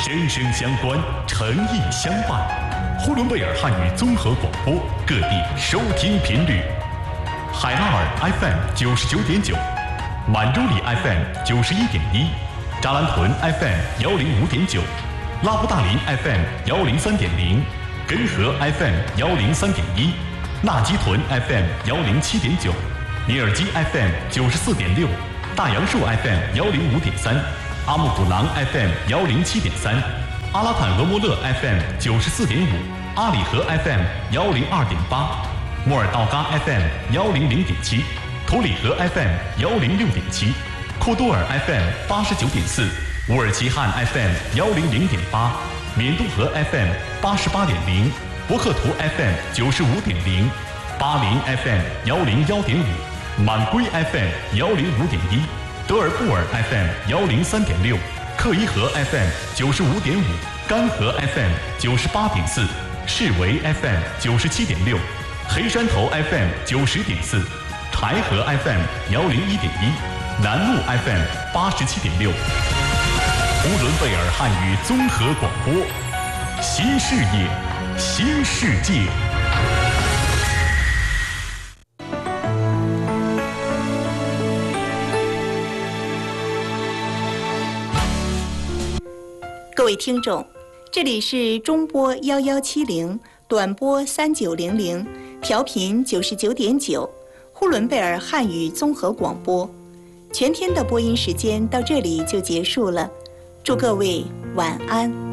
声声相关，诚意相伴。呼伦贝尔汉语综合广播各地收听频率：海拉尔 FM 99.9，满洲里 FM 91.1，扎兰屯 FM 105.9，拉布大林 FM 103.0，根河 FM 103.1，纳基屯 FM 107.9，尼尔基 FM 94.6，大杨树 FM 105.3，阿木古囊 FM 107.3，阿拉坦俄摩勒 FM 94.5，阿里河 FM 102.8，莫尔道嘎 FM 100.7，图里河 FM 106.7，库多尔 FM 89.4，乌尔齐汉 FM 100.8，缅都河 FM 88.0，博克图 FM 95.0，巴林 FM 101.5，满归 FM 105.1，德尔布尔 FM 103.6，克伊河 FM 95.5，干河 FM 98.4，士维 FM 97.6，黑山头 FM 90.4，柴河 FM 101.1，南路 FM 87.6。呼伦贝尔汉语综合广播，新视野，新世界。 各位听众，这里是中波1170，短波3900，调频99.9，呼伦贝尔汉语综合广播。全天的播音时间到这里就结束了，祝各位晚安。